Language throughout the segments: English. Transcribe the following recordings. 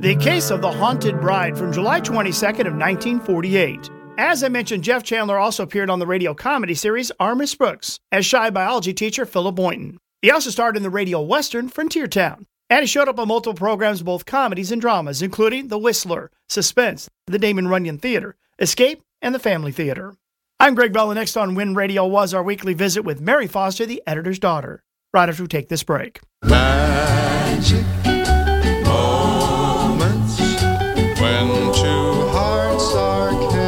The Case of the Haunted Bride from July 22nd of 1948. As I mentioned, Jeff Chandler also appeared on the radio comedy series Armis Brooks as shy biology teacher Philip Boynton. He also starred in the radio western Frontier Town, and he showed up on multiple programs, both comedies and dramas, including The Whistler, Suspense, the Damon Runyon Theater, Escape, and the Family Theater. I'm Greg Bell, and next on When Radio Was, our weekly visit with Mary Foster, the editor's daughter, right after we take this break. Magic moments when two hearts are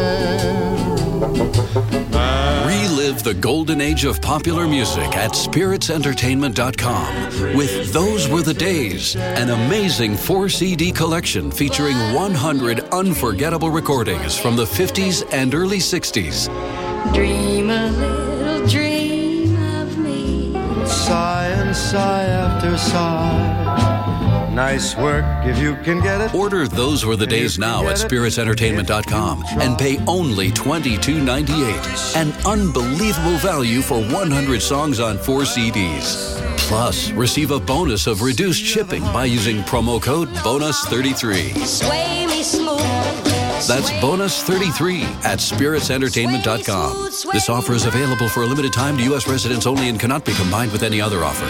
caring. Relive the golden age of popular music at spiritsentertainment.com with Those Were the Days, an amazing 4-CD collection featuring 100 unforgettable recordings from the 50s and early 60s. Dream a little dream of me. Sigh and sigh after sigh. Nice work if you can get it. Order Those Were the Days now at spiritsentertainment.com and pay only $22.98. An unbelievable value for 100 songs on 4 CDs. Plus, receive a bonus of reduced shipping by using promo code BONUS33. Sway me smooth. That's bonus33 at spiritsentertainment.com. This offer is available for a limited time to U.S. residents only and cannot be combined with any other offer.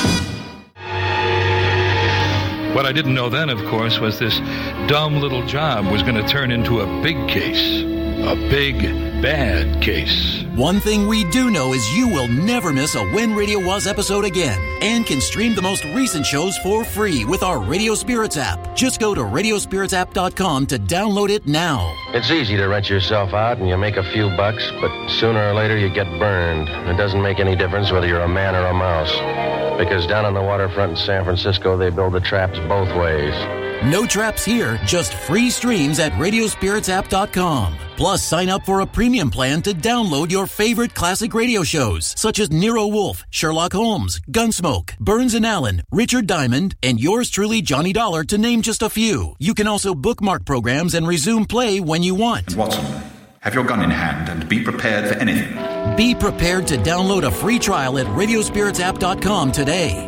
What I didn't know then, of course, was this dumb little job was going to turn into a big case. A big, bad case. One thing we do know is you will never miss a When Radio Was episode again and can stream the most recent shows for free with our Radio Spirits app. Just go to radiospiritsapp.com to download it now. It's easy to rent yourself out and you make a few bucks, but sooner or later you get burned. It doesn't make any difference whether you're a man or a mouse, because down on the waterfront in San Francisco, they build the traps both ways. No traps here, just free streams at radiospiritsapp.com. Plus, sign up for a premium plan to download your favorite classic radio shows, such as Nero Wolfe, Sherlock Holmes, Gunsmoke, Burns and Allen, Richard Diamond, and yours truly, Johnny Dollar, to name just a few. You can also bookmark programs and resume play when you want. Watson, have your gun in hand and be prepared for anything. Be prepared to download a free trial at radiospiritsapp.com today.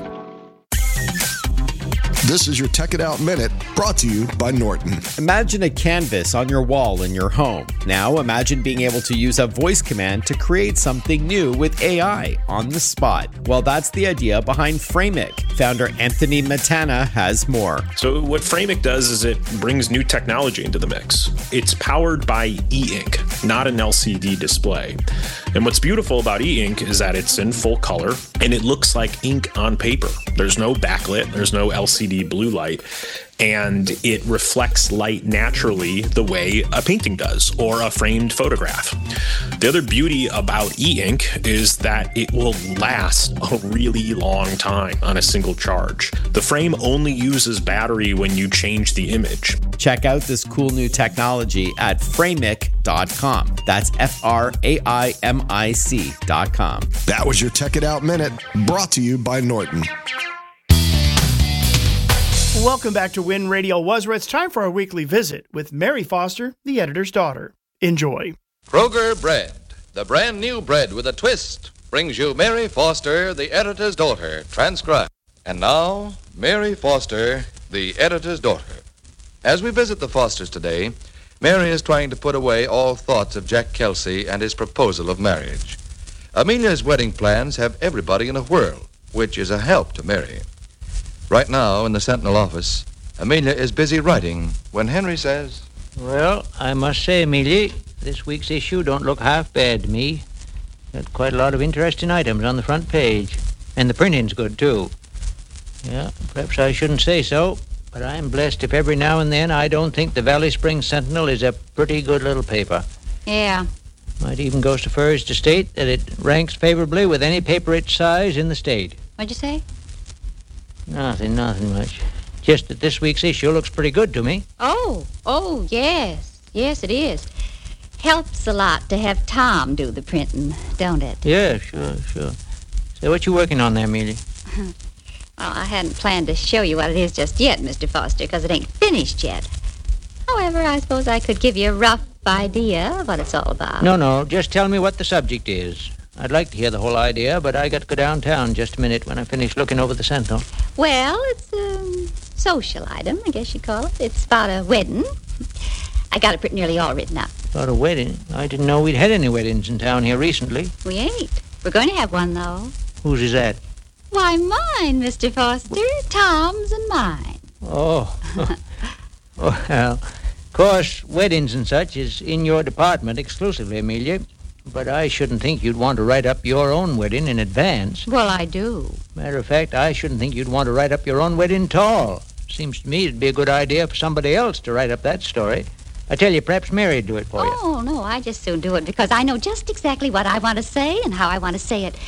This is your Tech It Out Minute, brought to you by Norton. Imagine a canvas on your wall in your home. Now imagine being able to use a voice command to create something new with AI on the spot. Well, that's the idea behind Framic. Founder Anthony Matana has more. So what Framic does is it brings new technology into the mix. It's powered by e-ink, not an LCD display. And what's beautiful about e-ink is that it's in full color and it looks like ink on paper. There's no backlit, there's no LCD blue light, and it reflects light naturally the way a painting does or a framed photograph. The other beauty about e-ink is that it will last a really long time on a single charge. The frame only uses battery when you change the image. Check out this cool new technology at framic.com. That's FRAIMIC.com. That was your Tech It Out Minute, brought to you by Norton. Welcome back to When Radio Was, where it's time for our weekly visit with Mary Foster, the editor's daughter. Enjoy. Kroger Bread, the brand new bread with a twist, brings you Mary Foster, the editor's daughter, transcribed. And now, Mary Foster, the editor's daughter. As we visit the Fosters today, Mary is trying to put away all thoughts of Jack Kelsey and his proposal of marriage. Amelia's wedding plans have everybody in a whirl, which is a help to Mary. Right now, in the Sentinel office, Amelia is busy writing when Henry says, "Well, I must say, Amelia, this week's issue don't look half bad to me. Got quite a lot of interesting items on the front page. And the printing's good, too. Yeah, perhaps I shouldn't say so, but I'm blessed if every now and then I don't think the Valley Springs Sentinel is a pretty good little paper. Yeah. Might even go so far as to state that it ranks favorably with any paper its size in the state." What'd you say? Nothing much. Just that this week's issue looks pretty good to me. Oh, yes. Yes, it is. Helps a lot to have Tom do the printing, don't it? Yeah, sure. So what you working on there, Amelia? Well, I hadn't planned to show you what it is just yet, Mr. Foster, because it ain't finished yet. However, I suppose I could give you a rough idea of what it's all about. No, just tell me what the subject is. I'd like to hear the whole idea, but I got to go downtown just a minute when I finish looking over the Sentinel. Well, it's social item, I guess you'd call it. It's about a wedding. I got it pretty nearly all written up. About a wedding? I didn't know we'd had any weddings in town here recently. We ain't. We're going to have one, though. Whose is that? Why, mine, Mr. Foster. Tom's and mine. Oh. Well, of course, weddings and such is in your department exclusively, Amelia. But I shouldn't think you'd want to write up your own wedding in advance. Well, I do. Matter of fact, I shouldn't think you'd want to write up your own wedding at all. Seems to me it'd be a good idea for somebody else to write up that story. I tell you, perhaps Mary'd do it for you. Oh, no, I just soon do it because I know just exactly what I want to say and how I want to say it.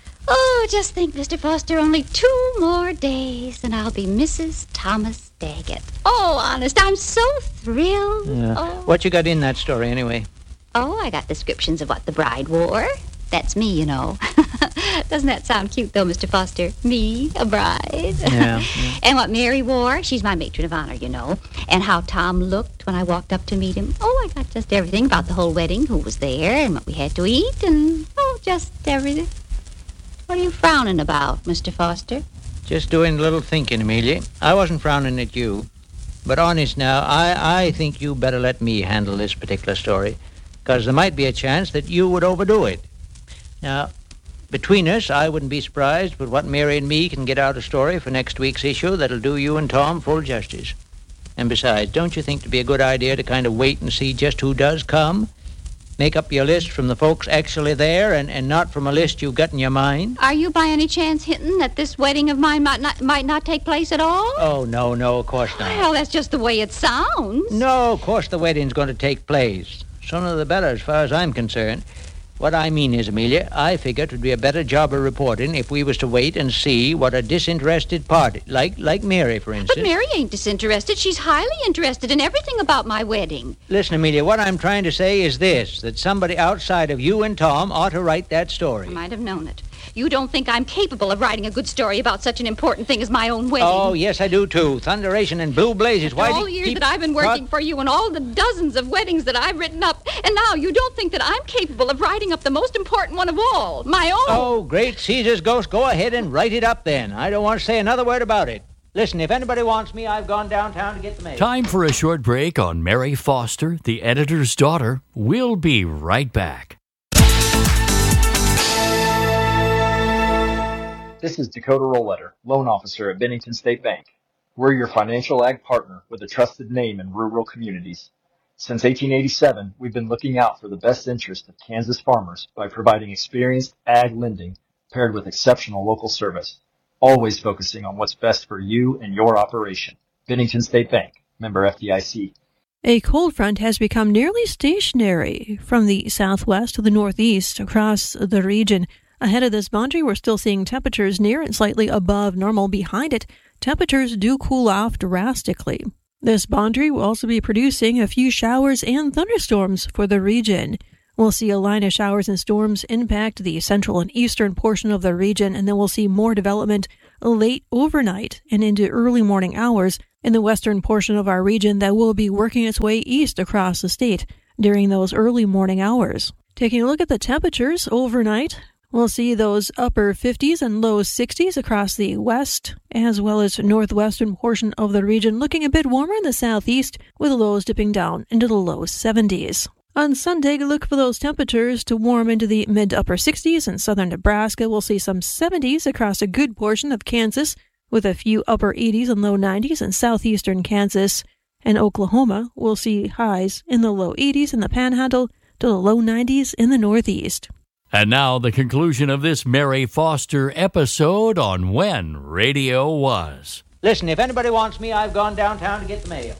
Oh, just think, Mr. Foster, only 2 more days and I'll be Mrs. Thomas Daggett. Oh, honest, I'm so thrilled. Yeah. Oh. What you got in that story, anyway? Oh, I got descriptions of what the bride wore. That's me, you know. Doesn't that sound cute, though, Mr. Foster? Me, a bride. Yeah. And what Mary wore. She's my matron of honor, you know. And how Tom looked when I walked up to meet him. Oh, I got just everything about the whole wedding, who was there, and what we had to eat, and, just everything. What are you frowning about, Mr. Foster? Just doing a little thinking, Amelia. I wasn't frowning at you. But honest now, I think you better let me handle this particular story, because there might be a chance that you would overdo it. Now, between us, I wouldn't be surprised with what Mary and me can get out a story for next week's issue that'll do you and Tom full justice. And besides, don't you think it'd be a good idea to kind of wait and see just who does come? Make up your list from the folks actually there and not from a list you've got in your mind? Are you by any chance hinting that this wedding of mine might not take place at all? Oh, no, of course not. Well, that's just the way it sounds. No, of course the wedding's going to take place. Sooner the better as far as I'm concerned. What I mean is, Amelia, I figure it would be a better job of reporting if we was to wait and see what a disinterested party, like Mary, for instance. But Mary ain't disinterested. She's highly interested in everything about my wedding. Listen, Amelia, what I'm trying to say is this, that somebody outside of you and Tom ought to write that story. I might have known it. You don't think I'm capable of writing a good story about such an important thing as my own wedding? Oh, yes, I do, too. Thunderation and blue blazes. Why all the years that I've been working for you and all the dozens of weddings that I've written up, and now you don't think that I'm capable of writing up the most important one of all, my own? Oh, great Caesar's ghost, go ahead and write it up then. I don't want to say another word about it. Listen, if anybody wants me, I've gone downtown to get the mail. Time for a short break on Mary Foster, the editor's daughter. We'll be right back. This is Dakota Rollletter, loan officer at Bennington State Bank. We're your financial ag partner with a trusted name in rural communities. Since 1887, we've been looking out for the best interest of Kansas farmers by providing experienced ag lending paired with exceptional local service, always focusing on what's best for you and your operation. Bennington State Bank, member FDIC. A cold front has become nearly stationary from the southwest to the northeast across the region. Ahead of this boundary, we're still seeing temperatures near and slightly above normal. Behind it, temperatures do cool off drastically. This boundary will also be producing a few showers and thunderstorms for the region. We'll see a line of showers and storms impact the central and eastern portion of the region, and then we'll see more development late overnight and into early morning hours in the western portion of our region that will be working its way east across the state during those early morning hours. Taking a look at the temperatures overnight, we'll see those upper 50s and low 60s across the west, as well as northwestern portion of the region, looking a bit warmer in the southeast, with lows dipping down into the low 70s. On Sunday, look for those temperatures to warm into the mid to upper 60s. In southern Nebraska, we'll see some 70s across a good portion of Kansas, with a few upper 80s and low 90s in southeastern Kansas. And Oklahoma, we'll see highs in the low 80s in the Panhandle to the low 90s in the northeast. And now the conclusion of this Mary Foster episode on When Radio Was. Listen, if anybody wants me, I've gone downtown to get the mail.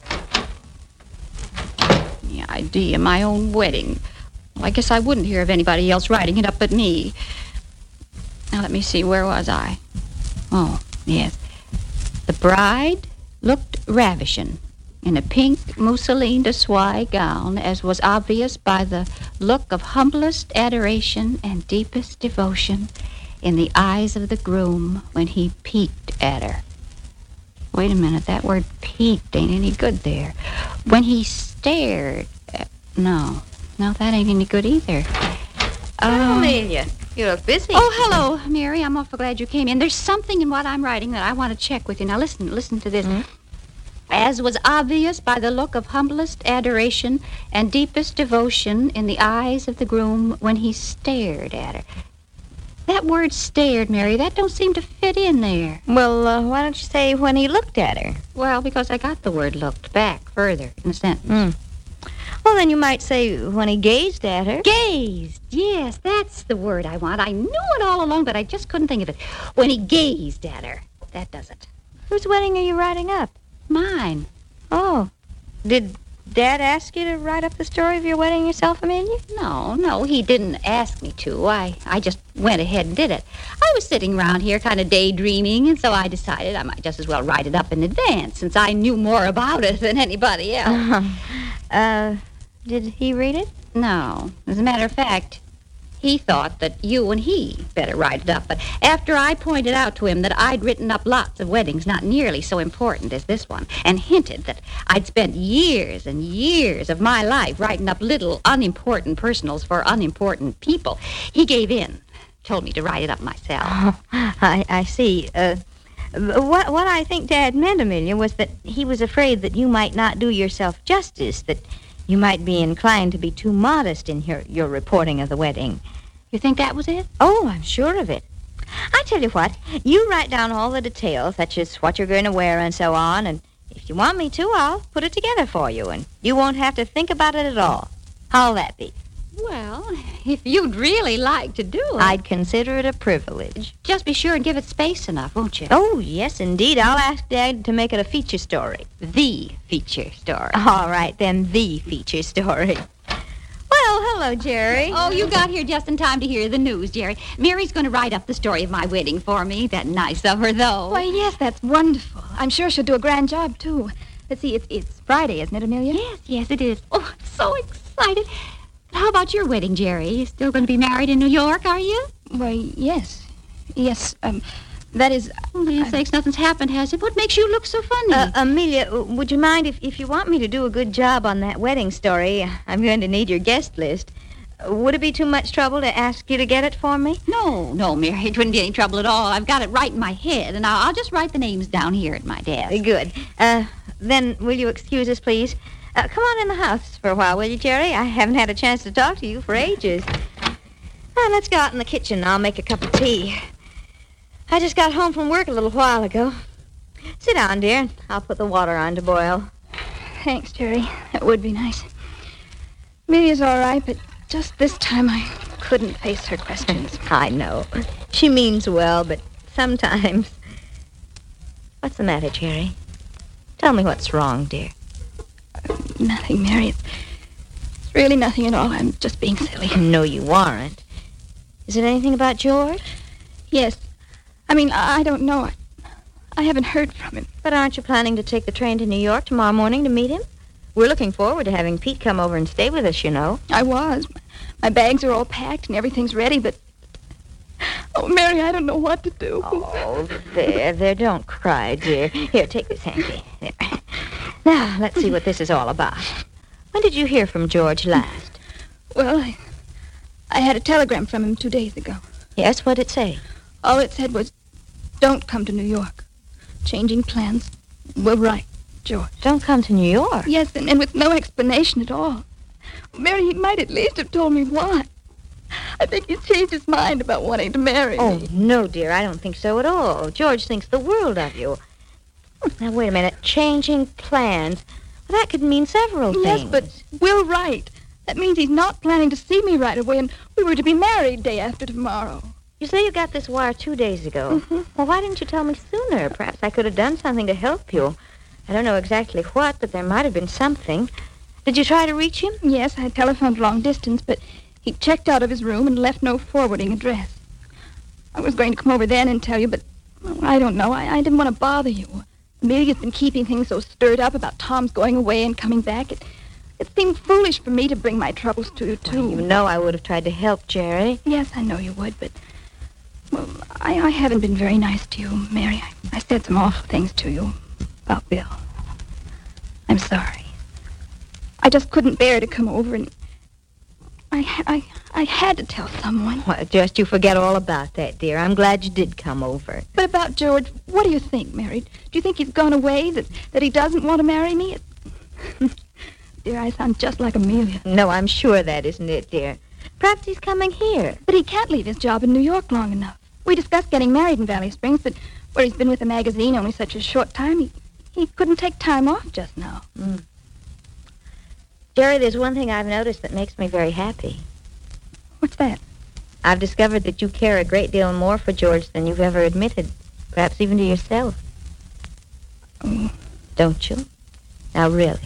The idea of my own wedding. Well, I guess I wouldn't hear of anybody else writing it up but me. Now, let me see, where was I? Oh, yes. The bride looked ravishing in a pink mousseline de soie gown, as was obvious by the look of humblest adoration and deepest devotion in the eyes of the groom when he peeked at her. Wait a minute, that word peeked ain't any good there. When he stared at... No, that ain't any good either. Amelia, you look busy. Oh, hello, Mary. I'm awful glad you came in. There's something in what I'm writing that I want to check with you. Now, listen to this. as was obvious by the look of humblest adoration and deepest devotion in the eyes of the groom when he stared at her. That word stared, Mary, that don't seem to fit in there. Well, why don't you say when he looked at her? Well, because I got the word looked back further in the sentence. Well, then you might say when he gazed at her. Gazed, yes, that's the word I want. I knew it all along, but I just couldn't think of it. When he gazed at her. That does it. Whose wedding are you writing up? Mine. Oh. Did Dad ask you to write up the story of your wedding yourself, Amelia? No, he didn't ask me to. I just went ahead and did it. I was sitting around here kind of daydreaming, and so I decided I might just as well write it up in advance, since I knew more about it than anybody else. Did he read it? No. As a matter of fact, he thought that you and he better write it up. But after I pointed out to him that I'd written up lots of weddings not nearly so important as this one, and hinted that I'd spent years and years of my life writing up little unimportant personals for unimportant people, he gave in, told me to write it up myself. Oh, I see. What I think Dad meant, Amelia, was that he was afraid that you might not do yourself justice, that you might be inclined to be too modest in your reporting of the wedding. You think that was it? Oh, I'm sure of it. I tell you what, you write down all the details, such as what you're going to wear and so on, and if you want me to, I'll put it together for you, and you won't have to think about it at all. How'll that be? Well, if you'd really like to do it... I'd consider it a privilege. Just be sure and give it space enough, won't you? Oh, yes, indeed. I'll ask Dad to make it a feature story. The feature story. All right, then, the feature story. Well, hello, Jerry. Oh, you got here just in time to hear the news, Jerry. Mary's going to write up the story of my wedding for me. That nice of her, though. Why, yes, that's wonderful. I'm sure she'll do a grand job, too. Let's see, it's Friday, isn't it, Amelia? Yes, it is. Oh, I'm so excited. How about your wedding, Jerry? You still going to be married in New York, are you? Why, yes. Yes, that is... For land's sakes, nothing's happened, has it? What makes you look so funny? Amelia, would you mind if you want me to do a good job on that wedding story, I'm going to need your guest list. Would it be too much trouble to ask you to get it for me? No, Mary, it wouldn't be any trouble at all. I've got it right in my head, and I'll just write the names down here at my desk. Good. Then will you excuse us, please? Come on in the house for a while, will you, Jerry? I haven't had a chance to talk to you for ages. Let's go out in the kitchen. I'll make a cup of tea. I just got home from work a little while ago. Sit down, dear. I'll put the water on to boil. Thanks, Jerry. That would be nice. Amelia's all right, but just this time I couldn't face her questions. I know. She means well, but sometimes... What's the matter, Jerry? Tell me what's wrong, dear. Nothing, Mary. It's really nothing at all. I'm just being silly. No, you aren't. Is it anything about George? Yes. I mean, I don't know. I haven't heard from him. But aren't you planning to take the train to New York tomorrow morning to meet him? We're looking forward to having Pete come over and stay with us, you know. I was. My bags are all packed and everything's ready, but... Oh, Mary, I don't know what to do. Oh, there, don't cry, dear. Here, take this hanky. There. Now, let's see what this is all about. When did you hear from George last? Well, I had a telegram from him 2 days ago. Yes, what'd it say? All it said was, don't come to New York. Changing plans. We'll write, George. Don't come to New York? Yes, and with no explanation at all. Mary, he might at least have told me why. I think he's changed his mind about wanting to marry me. Oh, no, dear, I don't think so at all. George thinks the world of you. Now, wait a minute. Changing plans. Well, that could mean several things. Yes, but we'll write. That means he's not planning to see me right away, and we were to be married day after tomorrow. You say you got this wire 2 days ago. Mm-hmm. Well, why didn't you tell me sooner? Perhaps I could have done something to help you. I don't know exactly what, but there might have been something. Did you try to reach him? Yes, I telephoned long distance, but he checked out of his room and left no forwarding address. I was going to come over then and tell you, but I don't know. I didn't want to bother you. Amelia's been keeping things so stirred up about Tom's going away and coming back. It seemed foolish for me to bring my troubles to you, too. Well, you know I would have tried to help, Jerry. Yes, I know you would, but... Well, I haven't been very nice to you, Mary. I said some awful things to you about Bill. I'm sorry. I just couldn't bear to come over, and I had to tell someone. Well, just you forget all about that, dear. I'm glad you did come over. But about George, what do you think, Mary? Do you think he's gone away, that he doesn't want to marry me? Dear, I sound just like Amelia. No, I'm sure that isn't it, dear. Perhaps he's coming here. But he can't leave his job in New York long enough. We discussed getting married in Valley Springs, but where he's been with the magazine only such a short time, he couldn't take time off just now. Jerry, there's one thing I've noticed that makes me very happy. What's that? I've discovered that you care a great deal more for George than you've ever admitted, perhaps even to yourself. Oh. Don't you? Now, really?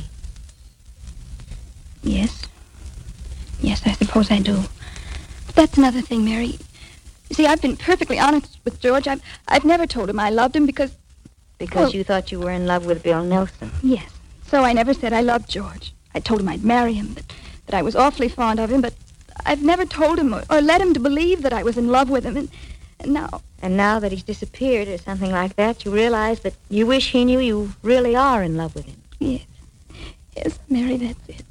Yes. Yes, I suppose I do. But that's another thing, Mary. You see, I've been perfectly honest with George. I've never told him I loved him because... Because you thought you were in love with Bill Nelson. Yes. So I never said I loved George. I told him I'd marry him, that I was awfully fond of him, but I've never told him or led him to believe that I was in love with him, and now... And now that he's disappeared or something like that, you realize that you wish he knew you really are in love with him. Yes. Yes, Mary, that's it.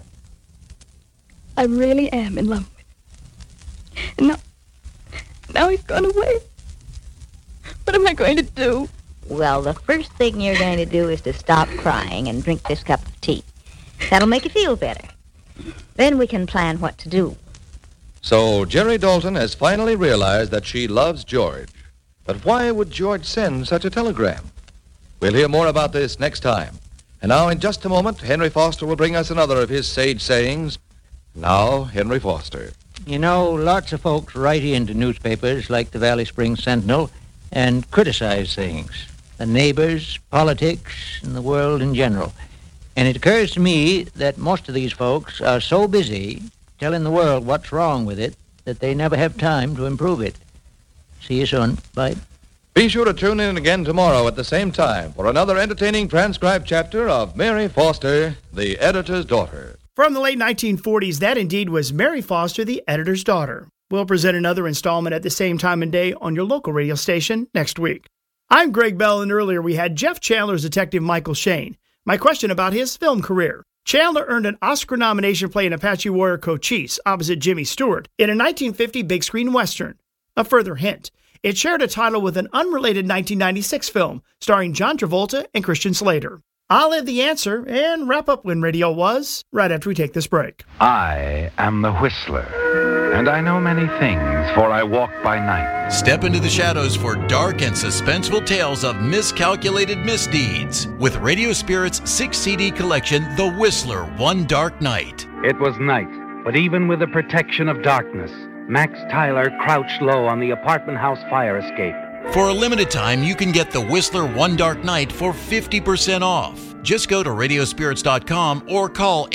I really am in love with him. And now he's gone away. What am I going to do? Well, the first thing you're going to do is to stop crying and drink this cup of tea. That'll make you feel better. Then we can plan what to do. So Jerry Dalton has finally realized that she loves George. But why would George send such a telegram? We'll hear more about this next time. And now, in just a moment, Henry Foster will bring us another of his sage sayings. Now, Henry Foster. You know, lots of folks write into newspapers like the Valley Springs Sentinel and criticize things. The neighbors, politics, and the world in general. And it occurs to me that most of these folks are so busy telling the world what's wrong with it that they never have time to improve it. See you soon. Bye. Be sure to tune in again tomorrow at the same time for another entertaining transcribed chapter of Mary Foster, the Editor's Daughter. From the late 1940s, that indeed was Mary Foster, the Editor's Daughter. We'll present another installment at the same time and day on your local radio station next week. I'm Greg Bell, and earlier we had Jeff Chandler's Detective Michael Shane. My question about his film career. Chandler earned an Oscar nomination playing Apache warrior Cochise opposite Jimmy Stewart in a 1950 big screen Western. A further hint, it shared a title with an unrelated 1996 film starring John Travolta and Christian Slater. I'll have the answer and wrap up When Radio Was right after we take this break. I am the Whistler, and I know many things, for I walk by night. Step into the shadows for dark and suspenseful tales of miscalculated misdeeds with Radio Spirit's 6-CD collection, The Whistler, One Dark Night. It was night, but even with the protection of darkness, Max Tyler crouched low on the apartment house fire escape. For a limited time, you can get The Whistler One Dark Night for 50% off. Just go to radiospirits.com or call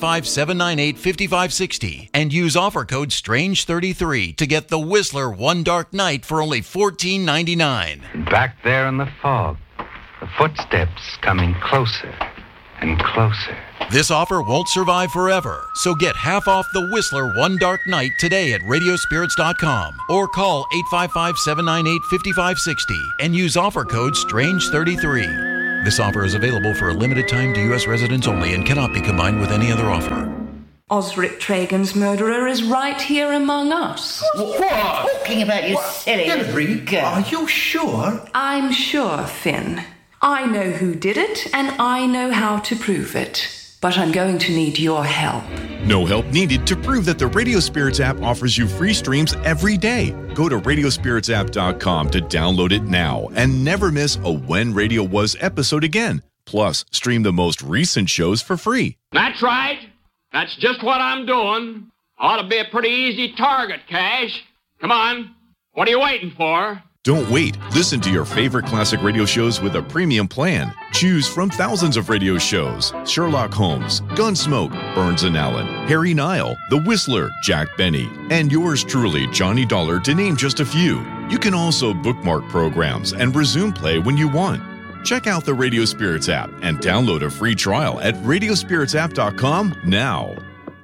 855-798-5560 and use offer code STRANGE33 to get The Whistler One Dark Night for only $14.99. Back there in the fog, the footsteps coming closer and closer. This offer won't survive forever, so get half off The Whistler One Dark Night today at radiospirits.com or call 855-798-5560 and use offer code STRANGE33. This offer is available for a limited time to U.S. residents only and cannot be combined with any other offer. Osric Tragan's murderer is right here among us. What? Talking about you silly freak. Are you sure? I'm sure, Finn. I know who did it, and I know how to prove it. But I'm going to need your help. No help needed to prove that the Radio Spirits app offers you free streams every day. Go to radiospiritsapp.com to download it now and never miss a When Radio Was episode again. Plus, stream the most recent shows for free. That's right. That's just what I'm doing. Ought to be a pretty easy target, Cash. Come on. What are you waiting for? Don't wait. Listen to your favorite classic radio shows with a premium plan. Choose from thousands of radio shows: Sherlock Holmes, Gunsmoke, Burns and Allen, Harry Nile, The Whistler, Jack Benny, and yours truly, Johnny Dollar, to name just a few. You can also bookmark programs and resume play when you want. Check out the Radio Spirits app and download a free trial at radiospiritsapp.com now.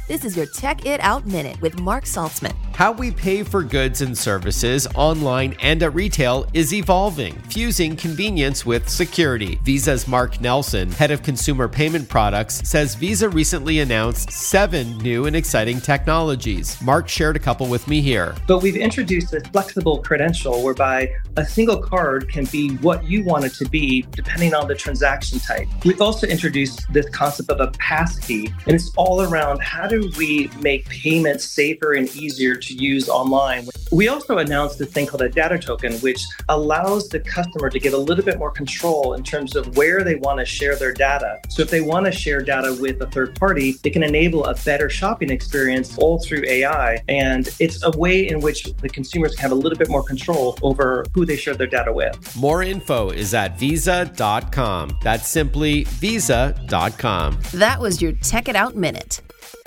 This is your Check It Out Minute with Mark Saltzman. How we pay for goods and services online and at retail is evolving, fusing convenience with security. Visa's Mark Nelson, head of consumer payment products, says Visa recently announced 7 new and exciting technologies. Mark shared a couple with me here. But we've introduced a flexible credential whereby a single card can be what you want it to be depending on the transaction type. We've also introduced this concept of a passkey, and it's all around how do we make payments safer and easier to use online. We also announced this thing called a data token, which allows the customer to get a little bit more control in terms of where they want to share their data. So if they want to share data with a third party, it can enable a better shopping experience all through AI. And it's a way in which the consumers can have a little bit more control over who they share their data with. More info is at visa.com. That's simply visa.com. That was your Check It Out Minute.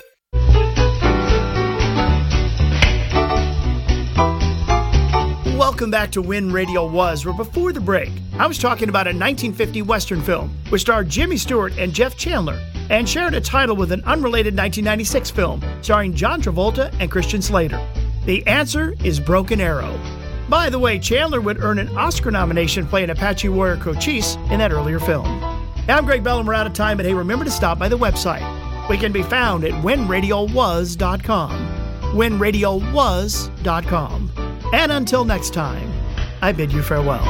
Welcome back to When Radio Was, where before the break, I was talking about a 1950 Western film which starred Jimmy Stewart and Jeff Chandler and shared a title with an unrelated 1996 film starring John Travolta and Christian Slater. The answer is Broken Arrow. By the way, Chandler would earn an Oscar nomination playing Apache warrior Cochise in that earlier film. I'm Greg Bellum. We're out of time, but hey, remember to stop by the website. We can be found at whenradiowas.com. whenradiowas.com. And until next time, I bid you farewell.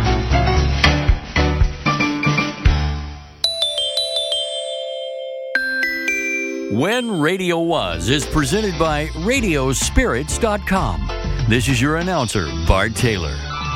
When Radio Was is presented by Radiospirits.com. This is your announcer, Bart Taylor.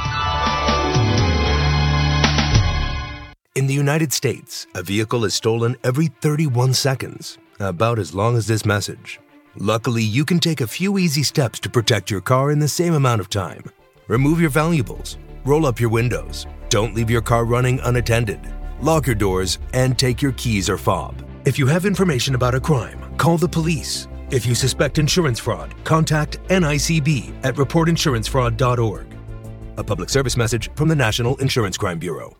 In the United States, a vehicle is stolen every 31 seconds, about as long as this message. Luckily, you can take a few easy steps to protect your car in the same amount of time. Remove your valuables, roll up your windows, don't leave your car running unattended, lock your doors, and take your keys or fob. If you have information about a crime, call the police. If you suspect insurance fraud, contact NICB at reportinsurancefraud.org. A public service message from the National Insurance Crime Bureau.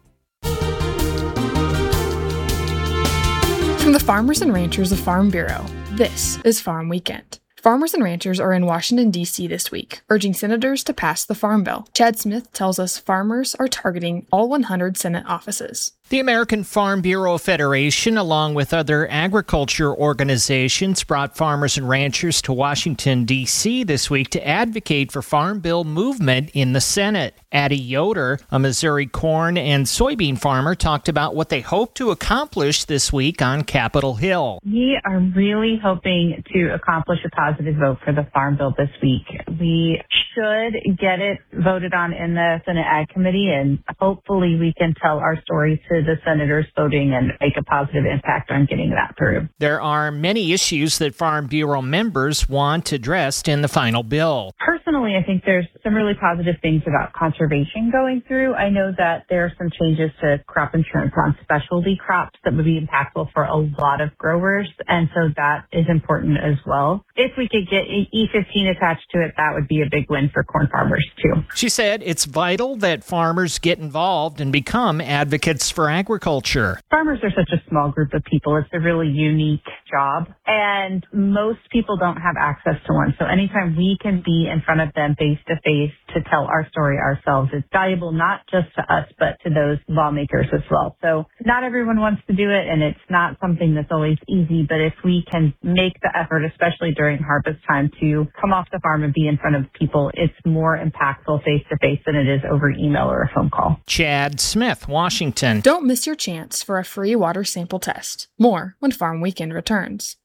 From the farmers and ranchers of Farm Bureau, this is Farm Weekend. Farmers and ranchers are in Washington, D.C. this week, urging senators to pass the Farm Bill. Chad Smith tells us farmers are targeting all 100 Senate offices. The American Farm Bureau Federation, along with other agriculture organizations, brought farmers and ranchers to Washington, D.C. this week to advocate for Farm Bill movement in the Senate. Addie Yoder, a Missouri corn and soybean farmer, talked about what they hope to accomplish this week on Capitol Hill. We are really hoping to accomplish a positive vote for the Farm Bill this week. We should get it voted on in the Senate Ag Committee, and hopefully we can tell our story to the senators voting and make a positive impact on getting that through. There are many issues that Farm Bureau members want addressed in the final bill. Personally, I think there's some really positive things about conservation going through. I know that there are some changes to crop insurance on specialty crops that would be impactful for a lot of growers, and so that is important as well. If we could get E15 attached to it, that would be a big win for corn farmers too. She said it's vital that farmers get involved and become advocates for agriculture. Farmers are such a small group of people. It's a really unique job, and most people don't have access to one. So anytime we can be in front of them face to face to tell our story ourselves, it's valuable not just to us, but to those lawmakers as well. So not everyone wants to do it, and it's not something that's always easy, but if we can make the effort, especially during harvest time, to come off the farm and be in front of people, it's more impactful face to face than it is over email or a phone call. Chad Smith, Washington. Don't miss your chance for a free water sample test. More when Farm Weekend returns.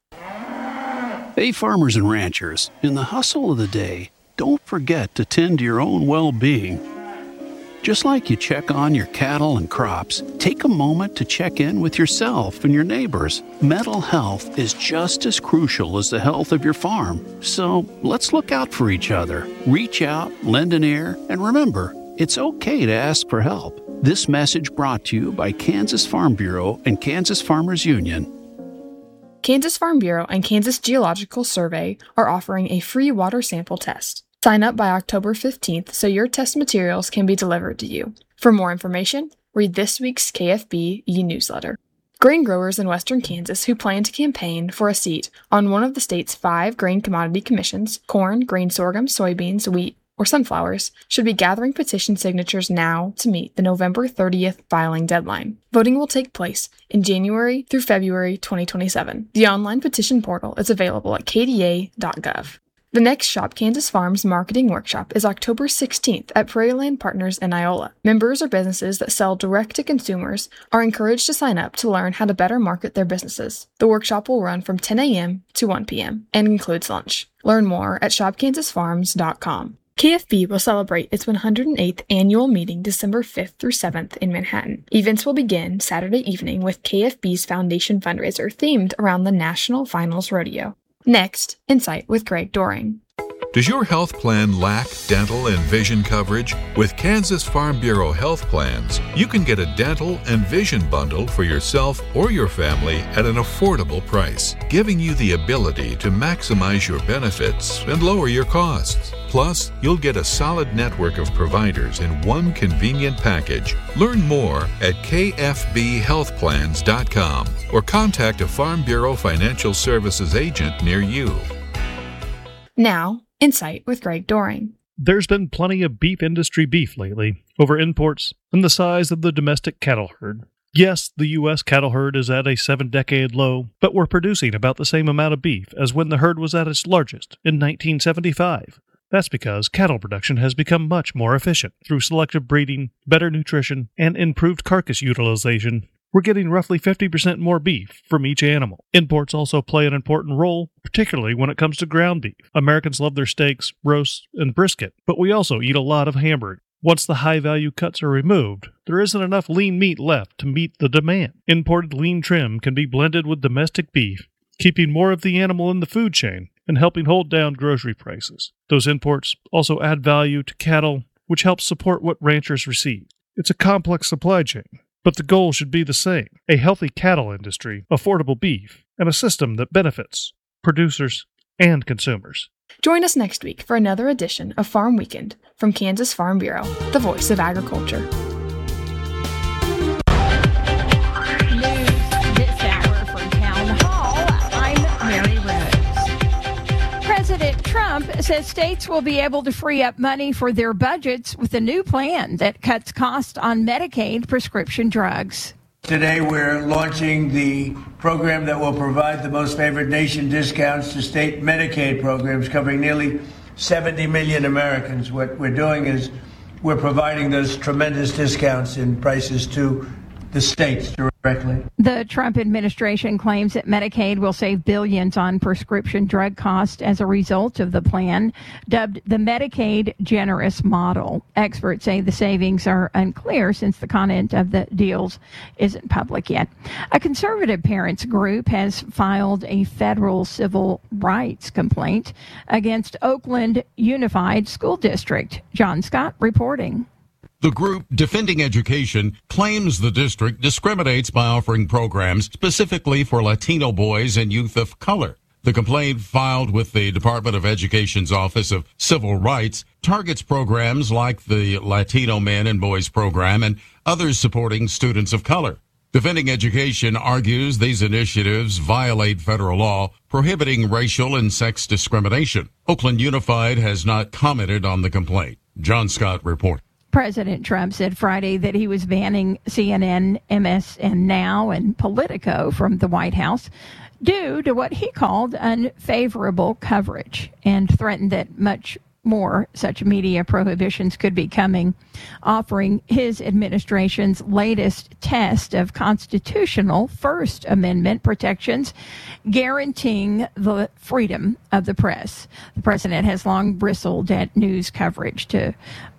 Hey, farmers and ranchers, in the hustle of the day, don't forget to tend to your own well-being. Just like you check on your cattle and crops, take a moment to check in with yourself and your neighbors. Mental health is just as crucial as the health of your farm. So let's look out for each other. Reach out, lend an ear, and remember, it's okay to ask for help. This message brought to you by Kansas Farm Bureau and Kansas Farmers Union. Kansas Farm Bureau and Kansas Geological Survey are offering a free water sample test. Sign up by October 15th so your test materials can be delivered to you. For more information, read this week's KFB e-newsletter. Grain growers in western Kansas who plan to campaign for a seat on one of the state's 5 grain commodity commissions, corn, grain sorghum, soybeans, wheat, or sunflowers, should be gathering petition signatures now to meet the November 30th filing deadline. Voting will take place in January through February 2027. The online petition portal is available at kda.gov. The next Shop Kansas Farms marketing workshop is October 16th at Prairieland Partners in Iola. Members or businesses that sell direct to consumers are encouraged to sign up to learn how to better market their businesses. The workshop will run from 10 a.m. to 1 p.m. and includes lunch. Learn more at shopkansasfarms.com. KFB will celebrate its 108th annual meeting December 5th through 7th in Manhattan. Events will begin Saturday evening with KFB's Foundation fundraiser themed around the National Finals Rodeo. Next, Insight with Greg Doring. Does your health plan lack dental and vision coverage? With Kansas Farm Bureau Health Plans, you can get a dental and vision bundle for yourself or your family at an affordable price, giving you the ability to maximize your benefits and lower your costs. Plus, you'll get a solid network of providers in one convenient package. Learn more at kfbhealthplans.com or contact a Farm Bureau Financial Services agent near you. Now, Insight with Greg Doring. There's been plenty of beef industry beef lately over imports and the size of the domestic cattle herd. Yes, the U.S. cattle herd is at a 7-decade low, but we're producing about the same amount of beef as when the herd was at its largest in 1975. That's because cattle production has become much more efficient through selective breeding, better nutrition, and improved carcass utilization. We're getting roughly 50% more beef from each animal. Imports also play an important role, particularly when it comes to ground beef. Americans love their steaks, roasts, and brisket, but we also eat a lot of hamburger. Once the high-value cuts are removed, there isn't enough lean meat left to meet the demand. Imported lean trim can be blended with domestic beef, keeping more of the animal in the food chain and helping hold down grocery prices. Those imports also add value to cattle, which helps support what ranchers receive. It's a complex supply chain, but the goal should be the same: a healthy cattle industry, affordable beef, and a system that benefits producers and consumers. Join us next week for another edition of Farm Weekend from Kansas Farm Bureau, the voice of agriculture. President Trump says states will be able to free up money for their budgets with a new plan that cuts costs on Medicaid prescription drugs. Today we're launching the program that will provide the most favored nation discounts to state Medicaid programs covering nearly 70 million Americans. What we're doing is we're providing those tremendous discounts in prices to the states directly. The Trump administration claims that Medicaid will save billions on prescription drug costs as a result of the plan, dubbed the Medicaid Generous Model. Experts say the savings are unclear since the content of the deals isn't public yet. A conservative parents group has filed a federal civil rights complaint against Oakland Unified School District. John Scott reporting. The group Defending Education claims the district discriminates by offering programs specifically for Latino boys and youth of color. The complaint filed with the Department of Education's Office of Civil Rights targets programs like the Latino Men and Boys program and others supporting students of color. Defending Education argues these initiatives violate federal law prohibiting racial and sex discrimination. Oakland Unified has not commented on the complaint. John Scott reports. President Trump said Friday that he was banning CNN, MSN Now, and Politico from the White House due to what he called unfavorable coverage, and threatened that much more such media prohibitions could be coming, offering his administration's latest test of constitutional First Amendment protections guaranteeing the freedom of the press. The president has long bristled at news coverage. To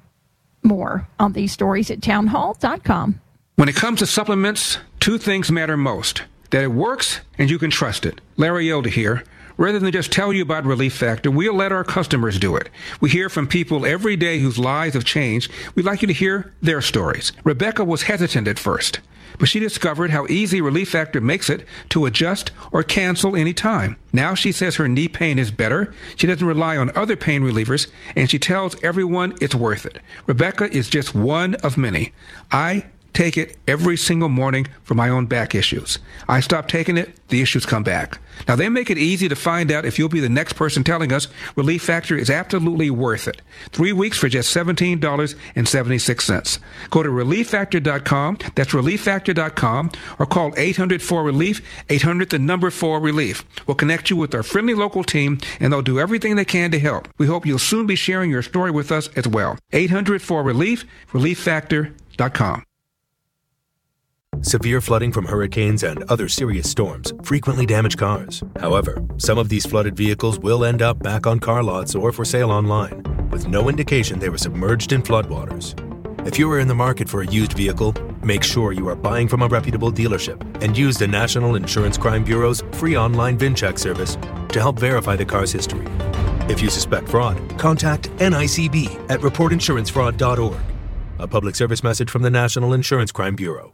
more on these stories at townhall.com. When it comes to supplements, two things matter most: that it works and you can trust it. Larry Yoder here. Rather than just tell you about Relief Factor, we'll let our customers do it. We hear from people every day whose lives have changed. We'd like you to hear their stories. Rebecca was hesitant at first, but she discovered how easy Relief Factor makes it to adjust or cancel any time. Now she says her knee pain is better, she doesn't rely on other pain relievers, and she tells everyone it's worth it. Rebecca is just one of many. I take it every single morning for my own back issues. I stop taking it, the issues come back. Now, they make it easy to find out if you'll be the next person telling us Relief Factor is absolutely worth it. 3 weeks for just $17.76. Go to ReliefFactor.com, that's ReliefFactor.com, or call 800-4RELIEF, 800-4RELIEF. We'll connect you with our friendly local team, and they'll do everything they can to help. We hope you'll soon be sharing your story with us as well. 800-4RELIEF, ReliefFactor.com. Severe flooding from hurricanes and other serious storms frequently damage cars. However, some of these flooded vehicles will end up back on car lots or for sale online, with no indication they were submerged in floodwaters. If you are in the market for a used vehicle, make sure you are buying from a reputable dealership and use the National Insurance Crime Bureau's free online VIN check service to help verify the car's history. If you suspect fraud, contact NICB at reportinsurancefraud.org. A public service message from the National Insurance Crime Bureau.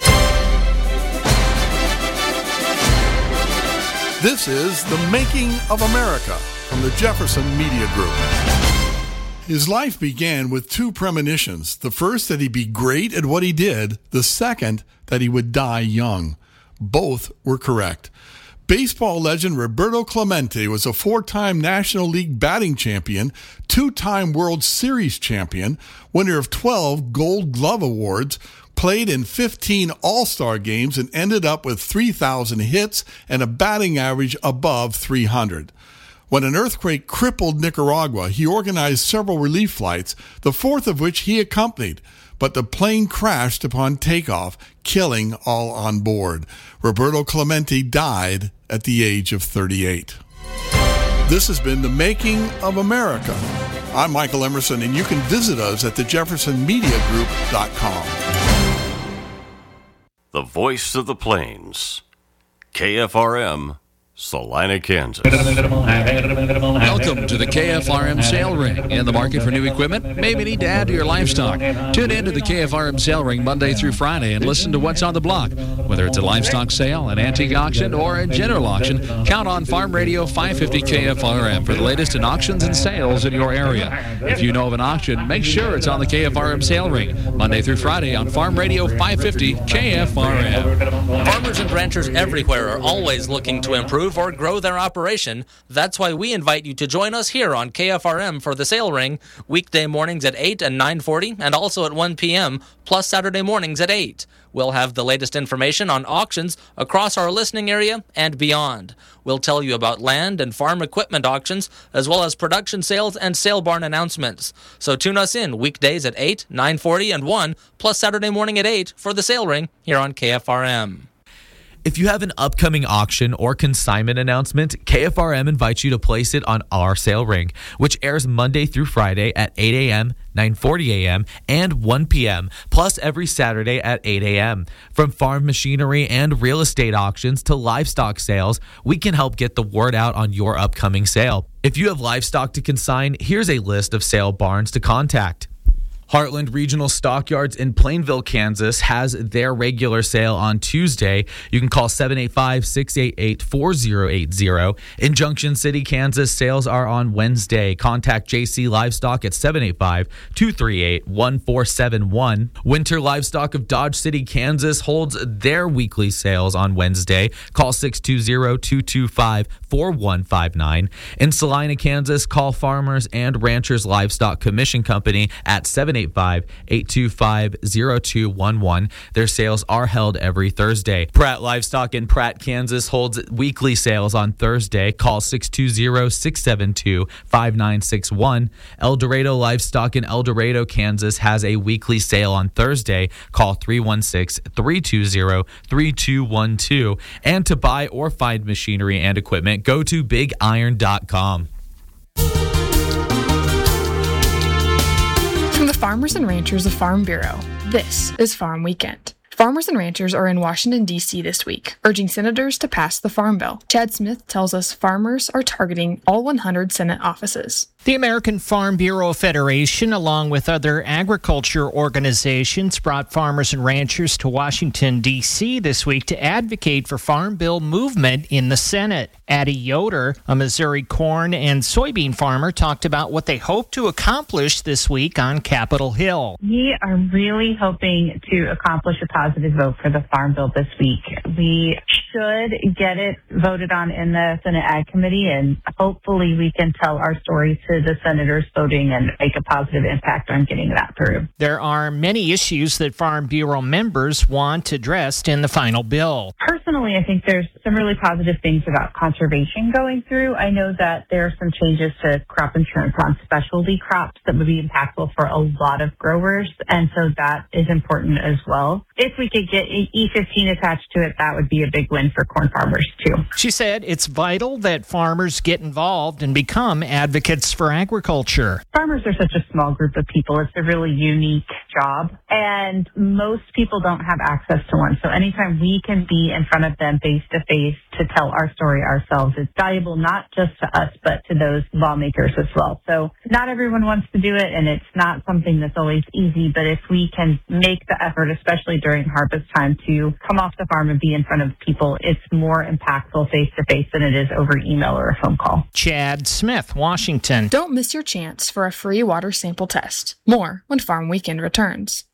This is The Making of America from the Jefferson Media Group. His life began with two premonitions. The first, that he'd be great at what he did. The second, that he would die young. Both were correct. Baseball legend Roberto Clemente was a 4-time National League batting champion, 2-time World Series champion, winner of 12 Gold Glove Awards, played in 15 All-Star games, and ended up with 3,000 hits and a batting average above 300. When an earthquake crippled Nicaragua, he organized several relief flights, the fourth of which he accompanied. But the plane crashed upon takeoff, killing all on board. Roberto Clemente died at the age of 38. This has been The Making of America. I'm Michael Emerson, and you can visit us at thejeffersonmediagroup.com. The voice of the plains, KFRM, Salina, Kansas. Welcome to the KFRM Sale Ring. In the market for new equipment? Maybe need to add to your livestock. Tune in to the KFRM Sale Ring Monday through Friday and listen to what's on the block. Whether it's a livestock sale, an antique auction, or a general auction, count on Farm Radio 550 KFRM for the latest in auctions and sales in your area. If you know of an auction, make sure it's on the KFRM Sale Ring Monday through Friday on Farm Radio 550 KFRM. Farmers and ranchers everywhere are always looking to improve or grow their operation. That's why we invite you to join us here on KFRM for the Sale Ring, weekday mornings at 8 and 9:40, and also at 1 p.m., plus Saturday mornings at 8. We'll have the latest information on auctions across our listening area and beyond. We'll tell you about land and farm equipment auctions, as well as production sales and sale barn announcements. So tune us in weekdays at 8, 9:40, and 1, plus Saturday morning at 8 for the Sale Ring here on KFRM. If you have an upcoming auction or consignment announcement, KFRM invites you to place it on our Sale Ring, which airs Monday through Friday at 8 a.m., 9:40 a.m., and 1 p.m., plus every Saturday at 8 a.m. From farm machinery and real estate auctions to livestock sales, we can help get the word out on your upcoming sale. If you have livestock to consign, here's a list of sale barns to contact. Heartland Regional Stockyards in Plainville, Kansas has their regular sale on Tuesday. You can call 785-688-4080. In Junction City, Kansas, sales are on Wednesday. Contact JC Livestock at 785-238-1471. Winter Livestock of Dodge City, Kansas holds their weekly sales on Wednesday. Call 620-225-4159. In Salina, Kansas, call Farmers and Ranchers Livestock Commission Company at 785-825-0211. Their sales are held every Thursday. Pratt Livestock in Pratt, Kansas holds weekly sales on Thursday. Call 620-672-5961. El Dorado Livestock in El Dorado, Kansas has a weekly sale on Thursday. Call 316-320-3212. And to buy or find machinery and equipment, go to BigIron.com. From the Farmers and Ranchers of Farm Bureau, this is Farm Weekend. Farmers and ranchers are in Washington, D.C. this week, urging senators to pass the Farm Bill. Chad Smith tells us farmers are targeting all 100 Senate offices. The American Farm Bureau Federation, along with other agriculture organizations, brought farmers and ranchers to Washington, D.C. this week to advocate for Farm Bill movement in the Senate. Addie Yoder, a Missouri corn and soybean farmer, talked about what they hope to accomplish this week on Capitol Hill. We are really hoping to accomplish a positive vote for the Farm Bill this week. We should get it voted on in the Senate Ag Committee, and hopefully we can tell our story to the senators voting and make a positive impact on getting that through. There are many issues that Farm Bureau members want addressed in the final bill. Personally, I think there's some really positive things about conservation going through. I know that there are some changes to crop insurance on specialty crops that would be impactful for a lot of growers, and so that is important as well. If we could get E15 attached to it, that would be a big win for corn farmers too. She said it's vital that farmers get involved and become advocates for agriculture. Farmers are such a small group of people. It's a really unique job, and most people don't have access to one. So anytime we can be in front of them face to face to tell our story ourselves, it's valuable not just to us, but to those lawmakers as well. So not everyone wants to do it, and it's not something that's always easy, but if we can make the effort, especially during harvest time, to come off the farm and be in front of people, it's more impactful face to face than it is over email or a phone call. Chad Smith, Washington. Don't miss your chance for a free water sample test. More when Farm Weekend returns.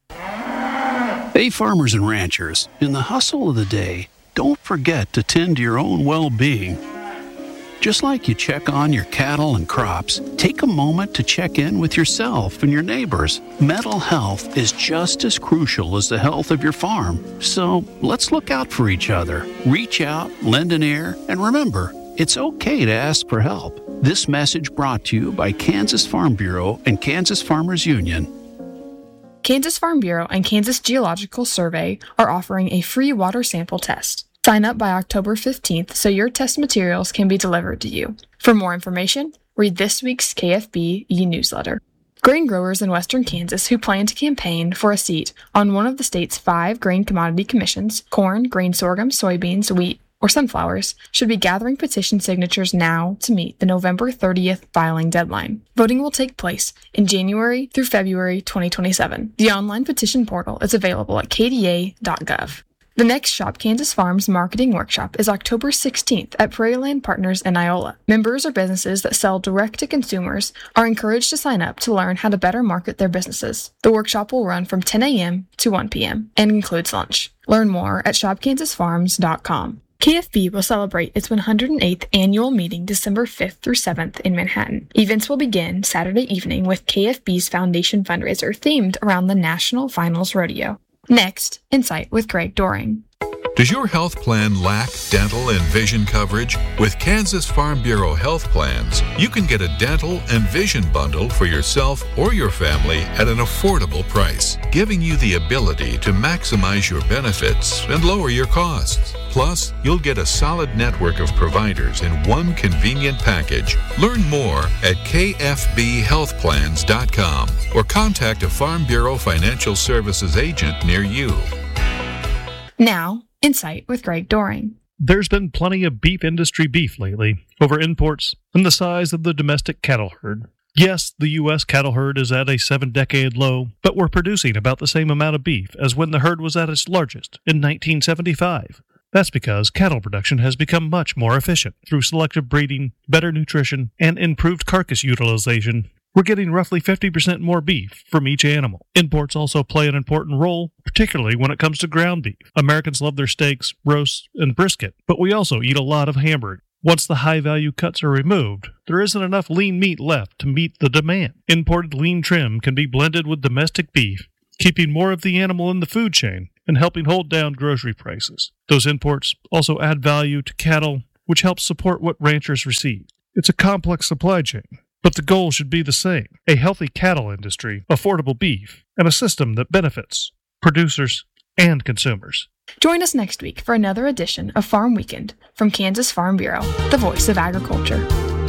Hey, farmers and ranchers, in the hustle of the day, don't forget to tend to your own well-being. Just like you check on your cattle and crops, take a moment to check in with yourself and your neighbors. Mental health is just as crucial as the health of your farm. So let's look out for each other. Reach out, lend an ear, and remember, it's okay to ask for help. This message brought to you by Kansas Farm Bureau and Kansas Farmers Union. Kansas Farm Bureau and Kansas Geological Survey are offering a free water sample test. Sign up by October 15th so your test materials can be delivered to you. For more information, read this week's KFB e-newsletter. Grain growers in western Kansas who plan to campaign for a seat on one of the state's 5 grain commodity commissions, corn, grain sorghum, soybeans, wheat, or sunflowers, should be gathering petition signatures now to meet the November 30th filing deadline. Voting will take place in January through February 2027. The online petition portal is available at kda.gov. The next Shop Kansas Farms marketing workshop is October 16th at Prairieland Partners in Iola. Members or businesses that sell direct to consumers are encouraged to sign up to learn how to better market their businesses. The workshop will run from 10 a.m. to 1 p.m. and includes lunch. Learn more at shopkansasfarms.com. KFB will celebrate its 108th annual meeting December 5th through 7th in Manhattan. Events will begin Saturday evening with KFB's Foundation fundraiser themed around the National Finals Rodeo. Next, Insight with Greg Doring. Does your health plan lack dental and vision coverage? With Kansas Farm Bureau Health Plans, you can get a dental and vision bundle for yourself or your family at an affordable price, giving you the ability to maximize your benefits and lower your costs. Plus, you'll get a solid network of providers in one convenient package. Learn more at kfbhealthplans.com or contact a Farm Bureau Financial Services agent near you. Now, Insight with Greg Doring. There's been plenty of beef industry beef lately over imports and the size of the domestic cattle herd. Yes, the U.S. cattle herd is at a 7-decade low, but we're producing about the same amount of beef as when the herd was at its largest in 1975. That's because cattle production has become much more efficient through selective breeding, better nutrition, and improved carcass utilization. We're getting roughly 50% more beef from each animal. Imports also play an important role, particularly when it comes to ground beef. Americans love their steaks, roasts, and brisket, but we also eat a lot of hamburger. Once the high-value cuts are removed, there isn't enough lean meat left to meet the demand. Imported lean trim can be blended with domestic beef, keeping more of the animal in the food chain and helping hold down grocery prices. Those imports also add value to cattle, which helps support what ranchers receive. It's a complex supply chain, but the goal should be the same: a healthy cattle industry, affordable beef, and a system that benefits producers and consumers. Join us next week for another edition of Farm Weekend from Kansas Farm Bureau, the voice of agriculture.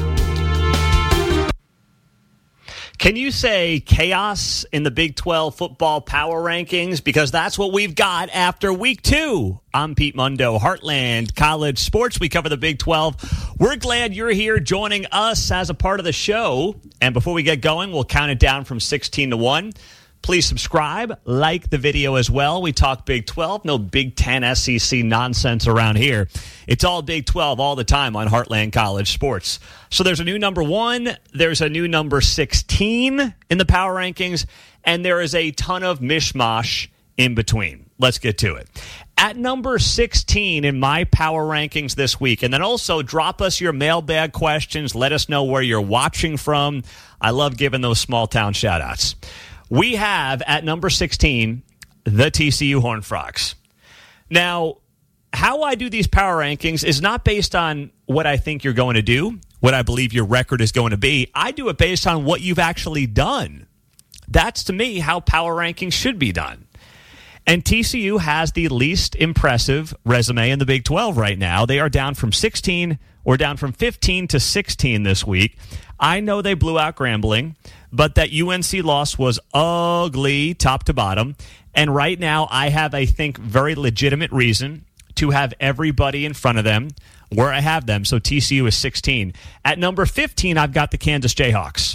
Can you say chaos in the Big 12 football power rankings? Because that's what we've got after week 2. I'm Pete Mundo, Heartland College Sports. We cover the Big 12. We're glad you're here joining us as a part of the show. And before we get going, we'll count it down from 16 to 1. Please subscribe, like the video as well. We talk Big 12, no Big 10 SEC nonsense around here. It's all Big 12 all the time on Heartland College Sports. So there's a new number 1, there's a new number 16 in the power rankings, and there is a ton of mishmash in between. Let's get to it. At number 16 in my power rankings this week, and then also drop us your mailbag questions. Let us know where you're watching from. I love giving those small town shout outs. We have at number 16, the TCU Horned Frogs. Now, how I do these power rankings is not based on what I think you're going to do, what I believe your record is going to be. I do it based on what you've actually done. That's, to me, how power rankings should be done. And TCU has the least impressive resume in the Big 12 right now. They are down from 15 to 16 this week. I know they blew out Grambling, but that UNC loss was ugly top to bottom. And right now I have, I think, very legitimate reason to have everybody in front of them where I have them. So TCU is 16. At number 15, I've got the Kansas Jayhawks.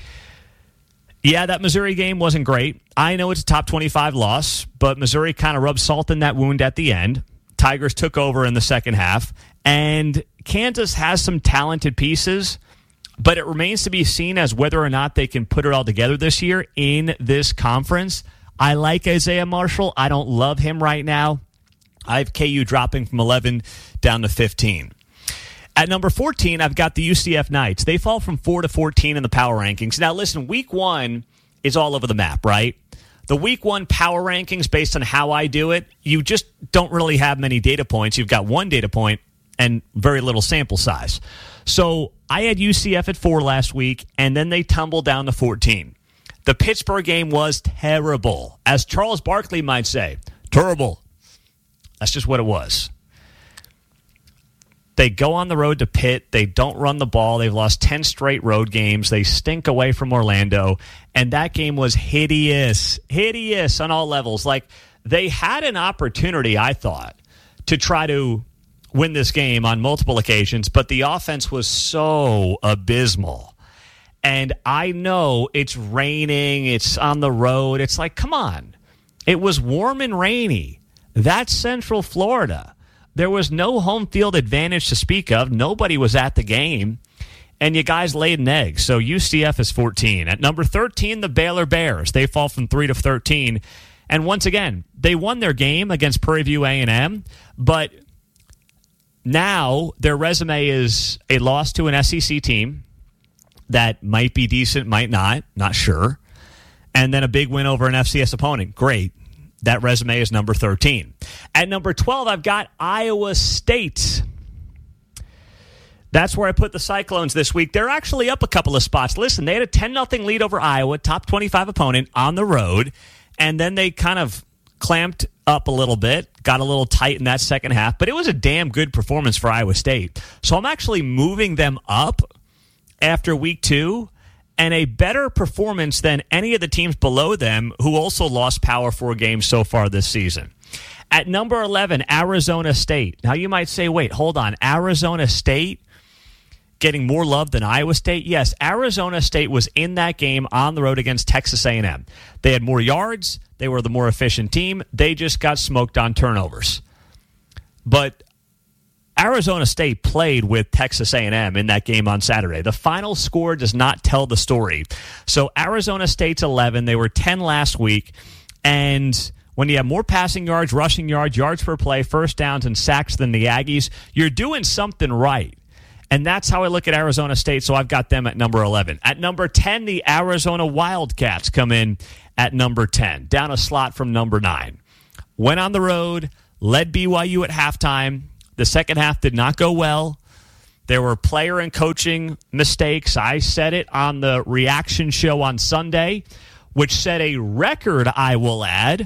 Yeah, that Missouri game wasn't great. I know it's a top 25 loss, but Missouri kind of rubbed salt in that wound at the end. Tigers took over in the second half, and Kansas has some talented pieces, but it remains to be seen as whether or not they can put it all together this year in this conference. I like Isaiah Marshall. I don't love him right now. I have KU dropping from 11 down to 15. At number 14, I've got the UCF Knights. They fall from 4 to 14 in the power rankings. Now, listen, week 1 is all over the map, right? The week 1 power rankings, based on how I do it, you just don't really have many data points. You've got one data point and very little sample size. So I had UCF at 4 last week, and then they tumbled down to 14. The Pittsburgh game was terrible. As Charles Barkley might say, terrible. That's just what it was. They go on the road to Pitt. They don't run the ball. They've lost 10 straight road games. They stink away from Orlando. And that game was hideous on all levels. Like, they had an opportunity, I thought, to try to win this game on multiple occasions, but the offense was so abysmal. And I know it's raining. It's on the road. It's like, come on. It was warm and rainy. That's Central Florida. There was no home field advantage to speak of. Nobody was at the game. And you guys laid an egg. So UCF is 14. At number 13, the Baylor Bears. They fall from 3 to 13. And once again, they won their game against Prairie View A&M. But now their resume is a loss to an SEC team that might be decent, might not sure. And then a big win over an FCS opponent. Great. That resume is number 13. At number 12, I've got Iowa State. That's where I put the Cyclones this week. They're actually up a couple of spots. Listen, they had a 10-0 lead over Iowa, top 25 opponent on the road, and then they kind of clamped up a little bit, got a little tight in that second half, but it was a damn good performance for Iowa State. So I'm actually moving them up after week 2. And a better performance than any of the teams below them who also lost Power 4 games so far this season. At number 11, Arizona State. Now you might say, wait, hold on. Arizona State getting more love than Iowa State? Yes, Arizona State was in that game on the road against Texas A&M. They had more yards. They were the more efficient team. They just got smoked on turnovers. But Arizona State played with Texas A&M in that game on Saturday. The final score does not tell the story. So Arizona State's 11. They were 10 last week. And when you have more passing yards, rushing yards, yards per play, first downs, and sacks than the Aggies, you're doing something right. And that's how I look at Arizona State, so I've got them at number 11. At number 10, the Arizona Wildcats come in at number 10, down a slot from number 9. Went on the road, led BYU at halftime. The second half did not go well. There were player and coaching mistakes. I said it on the reaction show on Sunday, which set a record, I will add,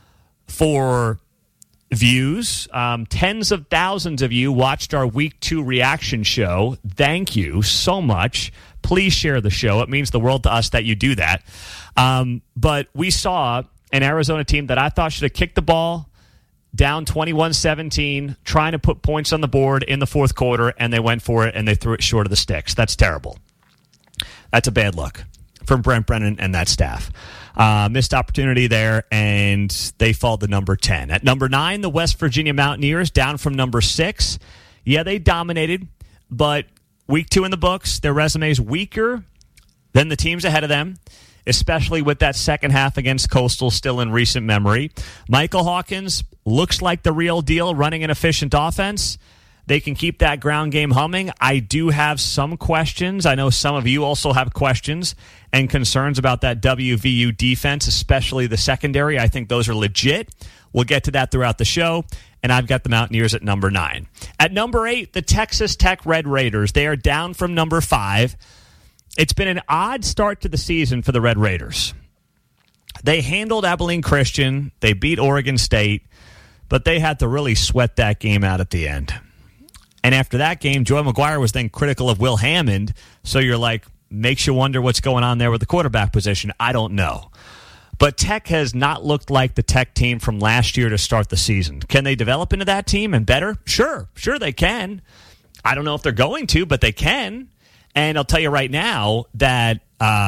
for views. Tens of thousands of you watched our Week 2 reaction show. Thank you so much. Please share the show. It means the world to us that you do that. But we saw an Arizona team that I thought should have kicked the ball, down 21-17, trying to put points on the board in the fourth quarter, and they went for it, and they threw it short of the sticks. That's terrible. That's a bad look. from Brent Brennan and that staff. Missed opportunity there, and they fall to number 10. At number 9, the West Virginia Mountaineers, down from number 6. Yeah, they dominated, but week 2 in the books, their resume is weaker than the teams ahead of them, especially with that second half against Coastal still in recent memory. Michael Hawkins looks like the real deal, running an efficient offense. They can keep that ground game humming. I do have some questions. I know some of you also have questions and concerns about that WVU defense, especially the secondary. I think those are legit. We'll get to that throughout the show. And I've got the Mountaineers at number 9. At number 8, the Texas Tech Red Raiders. They are down from number 5. It's been an odd start to the season for the Red Raiders. They handled Abilene Christian. They beat Oregon State. But they had to really sweat that game out at the end. And after that game, Joy McGuire was then critical of Will Hammond. So you're like, makes you wonder what's going on there with the quarterback position. I don't know. But Tech has not looked like the Tech team from last year to start the season. Can they develop into that team and better? Sure they can. I don't know if they're going to, but they can. And I'll tell you right now that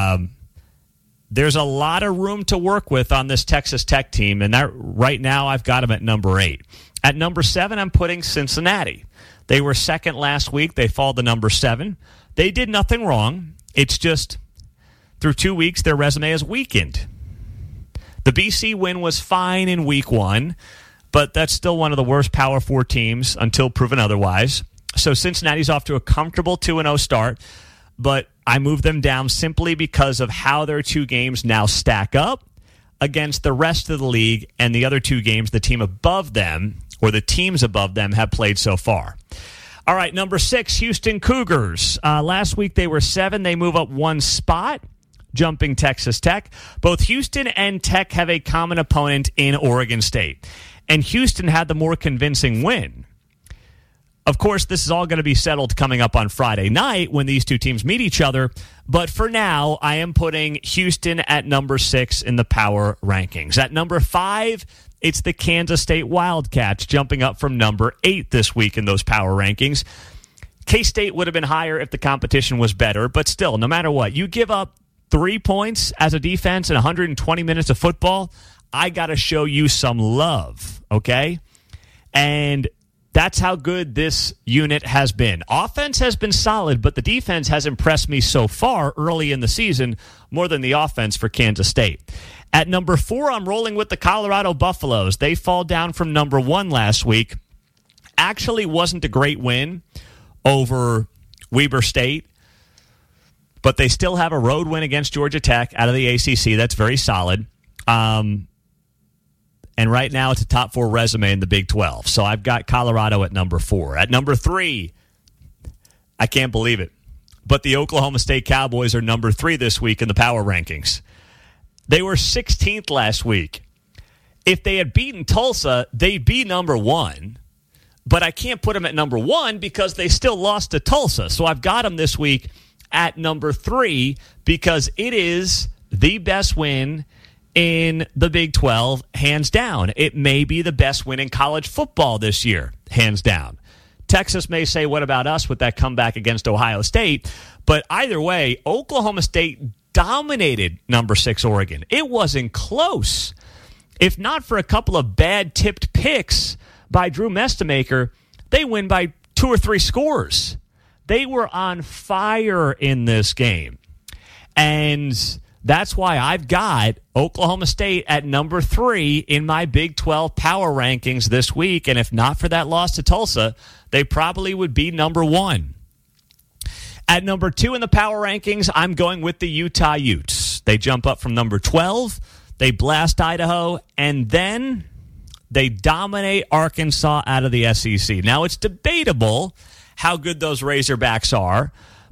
there's a lot of room to work with on this Texas Tech team. And that right now I've got them at number 8. At number 7, I'm putting Cincinnati. They were second last week. They fall to number 7. They did nothing wrong. It's just through 2 weeks, their resume has weakened. The BC win was fine in week 1, but that's still one of the worst Power 4 teams until proven otherwise. So Cincinnati's off to a comfortable 2-0 start, but I moved them down simply because of how their 2 games now stack up against the rest of the league and the other 2 games the team above them or the teams above them have played so far. All right, number 6, Houston Cougars. Last week they were 7. They move up 1 spot, jumping Texas Tech. Both Houston and Tech have a common opponent in Oregon State. And Houston had the more convincing win. Of course, this is all going to be settled coming up on Friday night when these 2 teams meet each other. But for now, I am putting Houston at number 6 in the power rankings. At number 5, it's the Kansas State Wildcats, jumping up from number 8 this week in those power rankings. K-State would have been higher if the competition was better, but still, no matter what, you give up 3 points as a defense in 120 minutes of football, I got to show you some love, okay? And that's how good this unit has been. Offense has been solid, but the defense has impressed me so far early in the season more than the offense for Kansas State. At number 4, I'm rolling with the Colorado Buffaloes. They fall down from number 1 last week. Actually wasn't a great win over Weber State, but they still have a road win against Georgia Tech out of the ACC. That's very solid. And right now it's a top 4 resume in the Big 12. So I've got Colorado at number 4. At number 3, I can't believe it, but the Oklahoma State Cowboys are number 3 this week in the power rankings. They were 16th last week. If they had beaten Tulsa, they'd be number 1. But I can't put them at number 1 because they still lost to Tulsa. So I've got them this week at number 3 because it is the best win in the Big 12, hands down. It may be the best win in college football this year, hands down. Texas may say, what about us with that comeback against Ohio State? But either way, Oklahoma State dominated number 6 Oregon. It wasn't close. If not for a couple of bad tipped picks by Drew Mestemaker, they win by 2 or 3 scores. They were on fire in this game. And that's why I've got Oklahoma State at number 3 in my Big 12 power rankings this week. And if not for that loss to Tulsa, they probably would be number 1. At number 2 in the power rankings, I'm going with the Utah Utes. They jump up from number 12. They blast Idaho. And then they dominate Arkansas out of the SEC. Now, it's debatable how good those Razorbacks are.